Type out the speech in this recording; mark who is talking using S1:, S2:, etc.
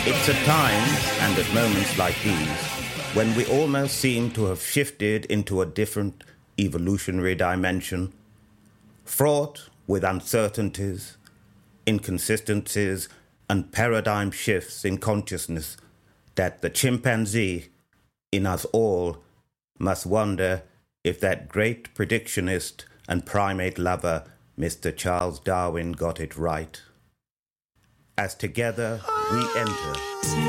S1: It's at times and at moments like these when we almost seem to have shifted into a different evolutionary dimension, fraught with uncertainties, inconsistencies, and paradigm shifts in consciousness that the chimpanzee in us all must wonder if that great predictionist and primate lover, Mr. Charles Darwin, got it right. As together we enter